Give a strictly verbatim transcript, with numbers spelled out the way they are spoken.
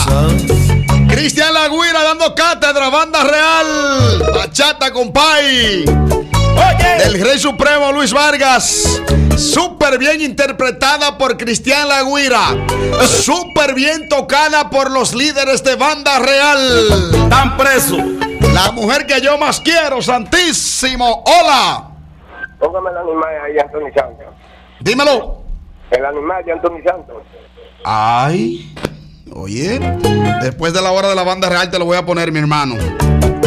Cristian La Guira dando cátedra, Banda Real. Bachata, compay. Oye. Del Rey Supremo Luis Vargas. Súper bien interpretada por Cristian La Guira. Súper bien tocada por los líderes de Banda Real. Están presos. La mujer que yo más quiero, Santísimo. Hola. Póngame el animal ahí, Anthony Santos. Dímelo. El animal de Anthony Santos. Ay. Oye, después de la hora de la Banda Real te lo voy a poner, mi hermano.